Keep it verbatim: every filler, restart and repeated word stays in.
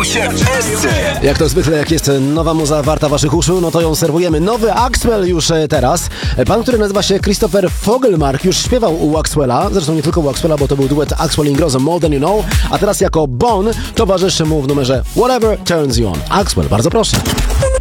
się w Esce. Jak to zwykle, jak jest nowa muza warta waszych uszu, no to ją serwujemy. Nowy Axwell już teraz. Pan, który nazywa się Christopher Fogelmark, już śpiewał u Axwella. Zresztą nie tylko u Axwella, bo to był duet Axwell Ingrosso, More Than You Know. A teraz jako Bon towarzyszy mu w numerze Whatever Turns You On. Axwell, bardzo proszę.